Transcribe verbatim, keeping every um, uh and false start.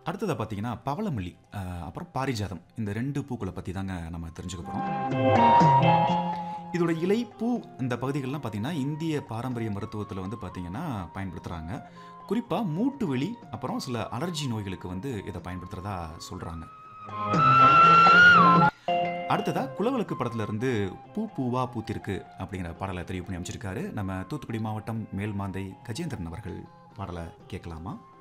அடுத்ததா பார்த்தீங்கன்னா, பவளமல்லி அ அப்புறம் பாரிஜாதம். இந்த ரெண்டு பூக்கள பத்தி தாங்க நம்ம தெரிஞ்சுக்க போறோம். இதோட இலை, பூ இந்த பகுதிகள்லாம் பார்த்தீங்கன்னா, இந்திய பாரம்பரிய மருத்துவத்தில வந்து பார்த்தீங்கன்னா பயன்படுத்துறாங்க. குறிப்பா மூட்டு வலி, அப்புறம் சில அலர்ஜி நோய்களுக்கு வந்து இத பயன்படுத்துறதா சொல்றாங்க. அடுத்ததா குலவிளக்கு படத்துல இருந்து "பூ பூவா பூத்திருக்கு" அப்படிங்கிற பாடல தெரிவு பண்ணி அமைச்சிருக்காரு. நம்ம தூத்துக்குடி மாவட்டம் மேல்மாந்தை கஜேந்திரன் அவர்கள். பாடல கேட்கலாமா?